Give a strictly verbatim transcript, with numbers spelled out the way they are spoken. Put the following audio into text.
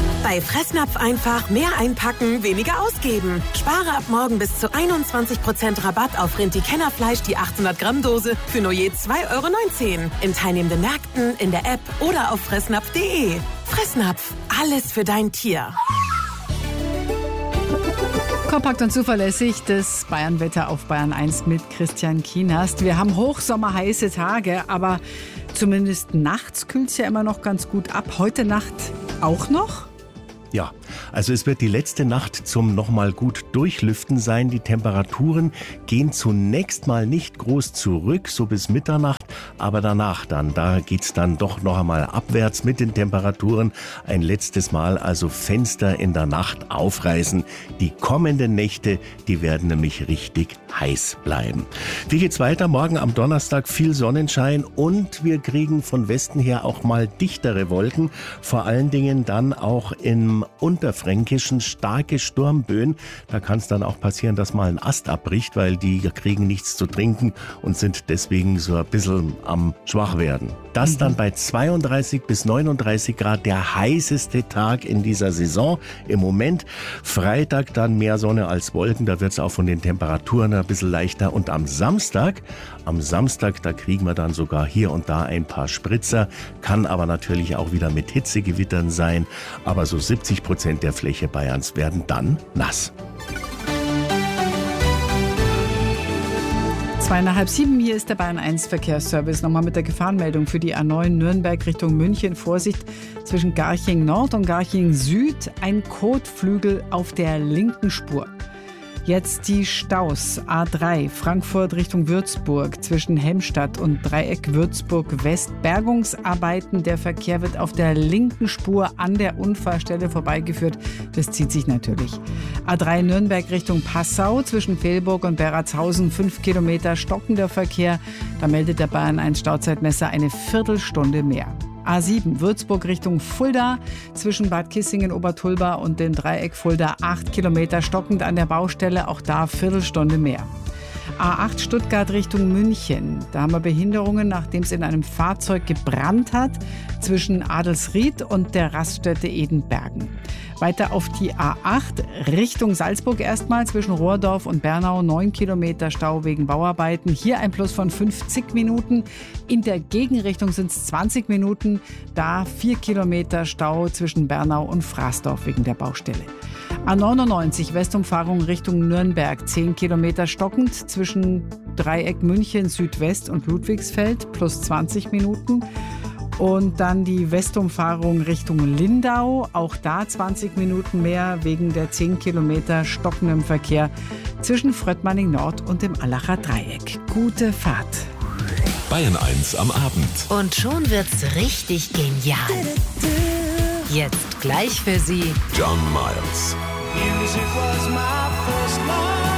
Bei Fressnapf einfach mehr einpacken, weniger ausgeben. Spare ab morgen bis zu einundzwanzig Prozent Rabatt auf Rinti-Kennerfleisch, die achthundert Gramm Dose für nur je zwei Euro neunzehn. In teilnehmenden Märkten, in der App oder auf fressnapf punkt de. Fressnapf, alles für dein Tier. Kompakt und zuverlässig das Bayernwetter auf Bayern eins mit Christian Kienast. Wir haben hochsommerheiße Tage, aber zumindest nachts kühlt es ja immer noch ganz gut ab. Heute Nacht auch noch? Ja, also es wird die letzte Nacht zum nochmal gut durchlüften sein. Die Temperaturen gehen zunächst mal nicht groß zurück, so bis Mitternacht, aber danach dann, da geht's dann doch noch einmal abwärts mit den Temperaturen. Ein letztes Mal also Fenster in der Nacht aufreißen. Die kommenden Nächte, die werden nämlich richtig heiß bleiben. Wie geht's weiter? Morgen am Donnerstag viel Sonnenschein und wir kriegen von Westen her auch mal dichtere Wolken. Vor allen Dingen dann auch im Unterfränkischen starke Sturmböen. Da kann es dann auch passieren, dass mal ein Ast abbricht, weil die kriegen nichts zu trinken und sind deswegen so ein bisschen am schwach werden. Das dann bei zweiunddreißig bis neununddreißig Grad, der heißeste Tag in dieser Saison im Moment. Freitag dann mehr Sonne als Wolken, da wird es auch von den Temperaturen ein bisschen leichter. Und am Samstag, am Samstag, da kriegen wir dann sogar hier und da ein paar Spritzer, kann aber natürlich auch wieder mit Hitzegewittern sein. Aber so siebzig Prozent der Fläche Bayerns werden dann nass. Zwei nach halb sieben, hier ist der Bayern eins Verkehrsservice. Nochmal mit der Gefahrenmeldung für die A neun Nürnberg Richtung München. Vorsicht zwischen Garching Nord und Garching Süd. Ein Kotflügel auf der linken Spur. Jetzt die Staus. A drei Frankfurt Richtung Würzburg zwischen Helmstadt und Dreieck Würzburg West. Bergungsarbeiten. Der Verkehr wird auf der linken Spur an der Unfallstelle vorbeigeführt. Das zieht sich natürlich. A drei Nürnberg Richtung Passau zwischen Velburg und Beratshausen. Fünf Kilometer stockender Verkehr. Da meldet der Bayern eins Stauzeitmesser eine Viertelstunde mehr. A sieben Würzburg Richtung Fulda zwischen Bad Kissingen, Obertulba und dem Dreieck Fulda acht Kilometer stockend an der Baustelle, auch da Viertelstunde mehr. A acht Stuttgart Richtung München. Da haben wir Behinderungen, nachdem es in einem Fahrzeug gebrannt hat zwischen Adelsried und der Raststätte Edenbergen. Weiter auf die A acht Richtung Salzburg erstmal zwischen Rohrdorf und Bernau. neun Kilometer Stau wegen Bauarbeiten. Hier ein Plus von fünfzig Minuten. In der Gegenrichtung sind es zwanzig Minuten. Da vier Kilometer Stau zwischen Bernau und Fraßdorf wegen der Baustelle. A neunundneunzig Westumfahrung Richtung Nürnberg. zehn Kilometer stockend zwischen Dreieck München Südwest und Ludwigsfeld. Plus zwanzig Minuten. Und dann die Westumfahrung Richtung Lindau. Auch da zwanzig Minuten mehr wegen der zehn Kilometer stockendem Verkehr zwischen Fröttmanning Nord und dem Allacher Dreieck. Gute Fahrt. Bayern eins am Abend. Und schon wird's richtig genial. Jetzt gleich für Sie John Miles. Music was my first love.